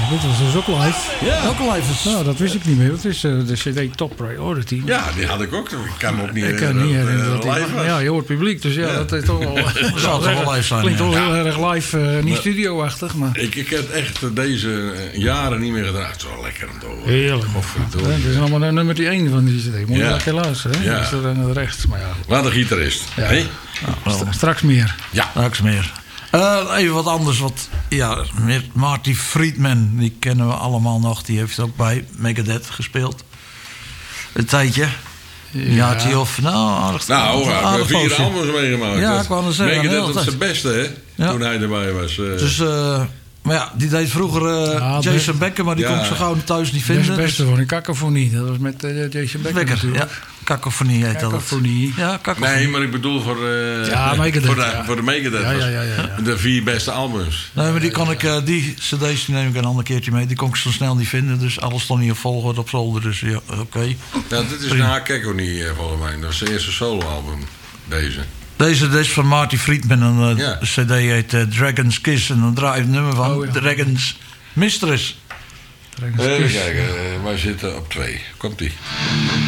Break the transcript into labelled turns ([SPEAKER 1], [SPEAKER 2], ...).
[SPEAKER 1] Dit was dus ook live.
[SPEAKER 2] Ja.
[SPEAKER 3] Ook live.
[SPEAKER 1] Nou, dat wist ik niet meer. Dat is de CD Top Priority.
[SPEAKER 2] Ja, die had ik ook. Ik kan me ook niet
[SPEAKER 1] Ik kan niet herinneren dat
[SPEAKER 2] live was.
[SPEAKER 1] ja, je hoort publiek, dus ja, dat is toch wel...
[SPEAKER 3] Zou toch wel live zijn,
[SPEAKER 1] Klinkt
[SPEAKER 3] ja.
[SPEAKER 1] toch heel erg live, niet studioachtig, maar...
[SPEAKER 2] Ik heb echt deze jaren niet meer gedraaid. Het is wel lekker om te horen.
[SPEAKER 1] Heerlijk.
[SPEAKER 2] Godverdomme.
[SPEAKER 1] Het is allemaal nummer 1 van die CD. Moet je
[SPEAKER 2] Ja.
[SPEAKER 1] lekker luisteren, hè?
[SPEAKER 2] Ja.
[SPEAKER 1] Dus er naar rechts, maar ja.
[SPEAKER 2] Wat een gitarist.
[SPEAKER 1] Ja.
[SPEAKER 2] Hè?
[SPEAKER 1] Straks meer.
[SPEAKER 2] Ja.
[SPEAKER 3] Straks meer. Even wat anders. Met Marty Friedman, die kennen we allemaal nog. Die heeft ook bij Megadeth gespeeld. Een tijdje. Een jaartje of... aardig,
[SPEAKER 2] Nou, we hebben
[SPEAKER 3] aardig
[SPEAKER 2] 4
[SPEAKER 3] poosje.
[SPEAKER 2] albums meegemaakt.
[SPEAKER 3] Ja, ik wou net zeggen,
[SPEAKER 2] Megadeth,
[SPEAKER 3] heel
[SPEAKER 2] dat is
[SPEAKER 3] tijd.
[SPEAKER 2] zijn beste, hè?
[SPEAKER 3] Ja.
[SPEAKER 2] Toen hij erbij was.
[SPEAKER 3] Dus, maar ja, die deed vroeger
[SPEAKER 1] Ja,
[SPEAKER 3] Jason Becker, maar die
[SPEAKER 2] Ja.
[SPEAKER 3] kon ik zo gauw thuis niet
[SPEAKER 1] Dat is
[SPEAKER 3] vinden.
[SPEAKER 1] het beste van een Cacophonie. Dat was met Jason Becker
[SPEAKER 3] Becker, ja.
[SPEAKER 1] natuurlijk.
[SPEAKER 3] Cacophonie heet dat.
[SPEAKER 1] Cacophonie.
[SPEAKER 3] Ja, Cacophonie.
[SPEAKER 2] Nee, maar ik bedoel voor,
[SPEAKER 1] Ja, Megadeth,
[SPEAKER 2] voor de Megadeth.
[SPEAKER 1] Ja,
[SPEAKER 2] was
[SPEAKER 1] ja.
[SPEAKER 2] De 4 beste albums.
[SPEAKER 3] Nee, maar die kan ik, die cd's die neem ik een ander keertje mee. Die kon ik zo snel niet vinden, dus alles stond niet op volgorde op zolder. Dus ja, oké.
[SPEAKER 2] Ja, dit is na Kekoni volgens mij. Dat was zijn eerste soloalbum. Deze.
[SPEAKER 3] Deze is van Marty Friedman. En
[SPEAKER 2] Ja.
[SPEAKER 3] de cd heet Dragon's Kiss. En dan draai je het nummer van
[SPEAKER 1] Oh, ja.
[SPEAKER 3] Dragon's Mistress.
[SPEAKER 2] Even kijken, wij zitten op 2. Komt-ie.